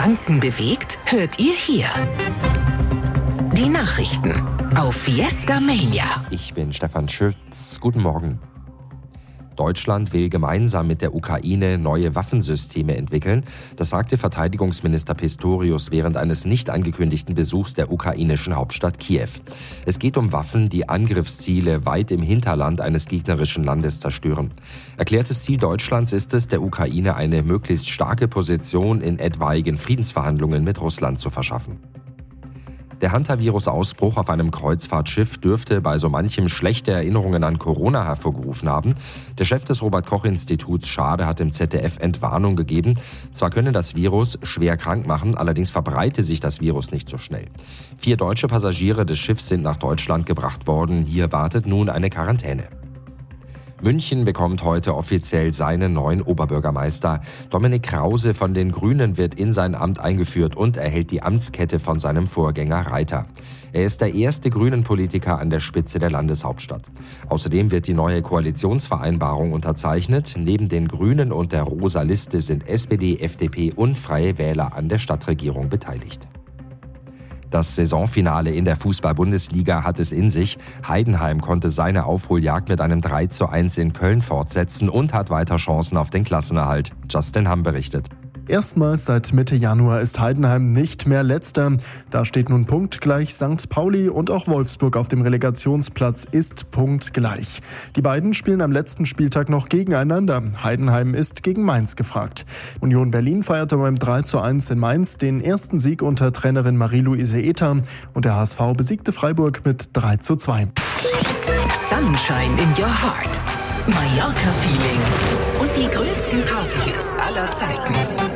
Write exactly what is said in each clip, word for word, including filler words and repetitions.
Franken bewegt, hört ihr hier. Die Nachrichten auf Fiesta Mania. Ich bin Stefan Schütz. Guten Morgen. Deutschland will gemeinsam mit der Ukraine neue Waffensysteme entwickeln. Das sagte Verteidigungsminister Pistorius während eines nicht angekündigten Besuchs der ukrainischen Hauptstadt Kiew. Es geht um Waffen, die Angriffsziele weit im Hinterland eines gegnerischen Landes zerstören. Erklärtes Ziel Deutschlands ist es, der Ukraine eine möglichst starke Position in etwaigen Friedensverhandlungen mit Russland zu verschaffen. Der Hantavirus-Ausbruch auf einem Kreuzfahrtschiff dürfte bei so manchem schlechte Erinnerungen an Corona hervorgerufen haben. Der Chef des Robert-Koch-Instituts Schade hat im Z D F Entwarnung gegeben. Zwar könne das Virus schwer krank machen, allerdings verbreite sich das Virus nicht so schnell. Vier deutsche Passagiere des Schiffs sind nach Deutschland gebracht worden. Hier wartet nun eine Quarantäne. München bekommt heute offiziell seinen neuen Oberbürgermeister. Dominik Krause von den Grünen wird in sein Amt eingeführt und erhält die Amtskette von seinem Vorgänger Reiter. Er ist der erste Grünen-Politiker an der Spitze der Landeshauptstadt. Außerdem wird die neue Koalitionsvereinbarung unterzeichnet. Neben den Grünen und der Rosa Liste sind S P D, F D P und Freie Wähler an der Stadtregierung beteiligt. Das Saisonfinale in der Fußball-Bundesliga hat es in sich. Heidenheim konnte seine Aufholjagd mit einem drei zu eins in Köln fortsetzen und hat weiter Chancen auf den Klassenerhalt. Justin Hamm berichtet. Erstmals seit Mitte Januar ist Heidenheim nicht mehr Letzter. Da steht nun punktgleich Sankt Pauli und auch Wolfsburg auf dem Relegationsplatz ist punktgleich. Die beiden spielen am letzten Spieltag noch gegeneinander. Heidenheim ist gegen Mainz gefragt. Union Berlin feierte beim drei zu eins in Mainz den ersten Sieg unter Trainerin Marie-Louise Ether und der H S V besiegte Freiburg mit drei zu zwei. Sunshine in your heart. Mallorca-Feeling. Und die größten Partyhits aller Zeiten.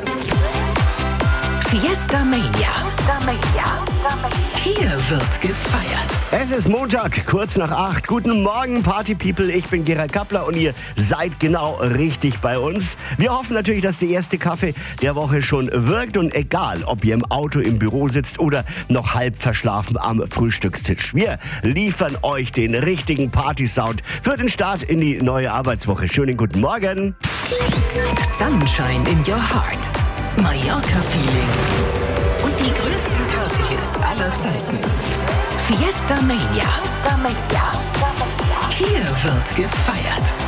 Fiesta Mania. Hier wird gefeiert. Es ist Montag, kurz nach acht. Guten Morgen, Party People. Ich bin Gerald Kappler und ihr seid genau richtig bei uns. Wir hoffen natürlich, dass der erste Kaffee der Woche schon wirkt. Und egal, ob ihr im Auto, im Büro sitzt oder noch halb verschlafen am Frühstückstisch. Wir liefern euch den richtigen Party-Sound für den Start in die neue Arbeitswoche. Schönen guten Morgen. Sunshine in your heart. Mallorca-Feeling. Und die größten Partyhits aller Zeiten. Fiesta Mania. Hier wird gefeiert.